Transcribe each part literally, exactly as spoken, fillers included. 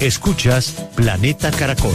Escuchas Planeta Caracol.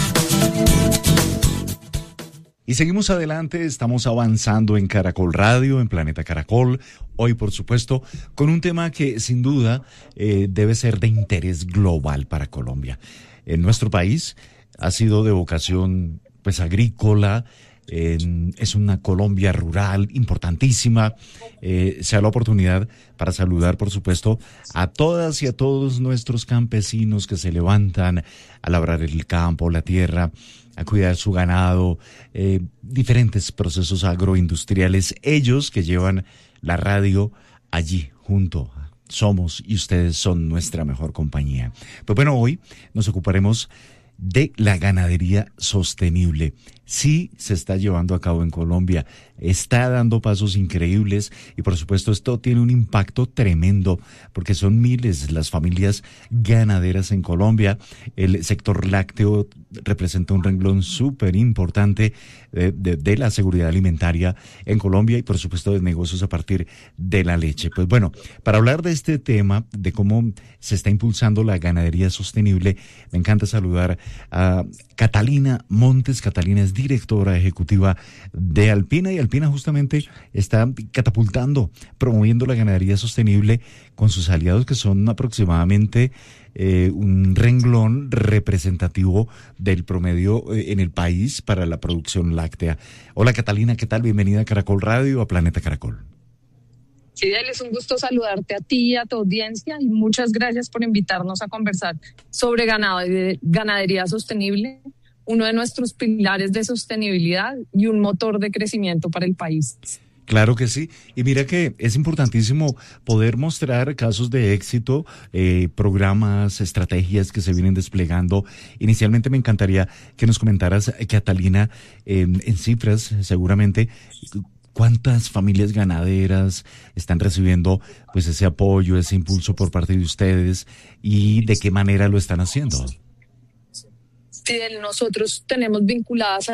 Y seguimos adelante, estamos avanzando en Caracol Radio, en Planeta Caracol, hoy por supuesto, con un tema que sin duda eh, debe ser de interés global para Colombia. En nuestro país ha sido de vocación pues agrícola, eh, es una Colombia rural importantísima. Eh, se da la oportunidad para saludar por supuesto a todas y a todos nuestros campesinos que se levantan a labrar el campo, la tierra, a cuidar su ganado, eh, diferentes procesos agroindustriales, ellos que llevan la radio allí junto. Somos y ustedes son nuestra mejor compañía. Pues bueno, hoy nos ocuparemos de la ganadería sostenible. Sí se está llevando a cabo en Colombia, está dando pasos increíbles y por supuesto esto tiene un impacto tremendo porque son miles las familias ganaderas en Colombia. El sector lácteo representa un renglón súper importante de, de, de la seguridad alimentaria en Colombia y por supuesto de negocios a partir de la leche. Pues bueno, para hablar de este tema, de cómo se está impulsando la ganadería sostenible, me encanta saludar a Catalina Montes. Catalina es directora ejecutiva de Alpina y Alpina justamente está catapultando, promoviendo la ganadería sostenible con sus aliados que son aproximadamente eh, un renglón representativo del promedio eh, en el país para la producción láctea. Hola Catalina, ¿qué tal? Bienvenida a Caracol Radio, a Planeta Caracol. Fidel, es un gusto saludarte a ti y a tu audiencia y muchas gracias por invitarnos a conversar sobre ganado, ganadería sostenible, uno de nuestros pilares de sostenibilidad y un motor de crecimiento para el país. Claro que sí, y mira que es importantísimo poder mostrar casos de éxito, eh, programas, estrategias que se vienen desplegando. Inicialmente me encantaría que nos comentaras, Catalina, eh, en cifras seguramente, ¿cuántas familias ganaderas están recibiendo pues ese apoyo, ese impulso por parte de ustedes y de qué manera lo están haciendo? Fidel, nosotros tenemos vinculadas